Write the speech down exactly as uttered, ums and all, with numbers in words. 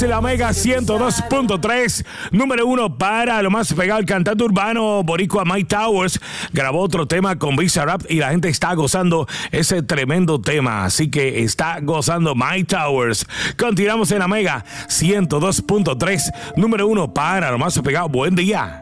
La Mega ciento dos punto tres, número uno para lo más pegado. El cantante urbano boricua Mike Towers grabó otro tema con Bizarrap y la gente está gozando ese tremendo tema, así que está gozando Mike Towers. Continuamos en la Mega ciento dos punto tres, número uno para lo más pegado. Buen día.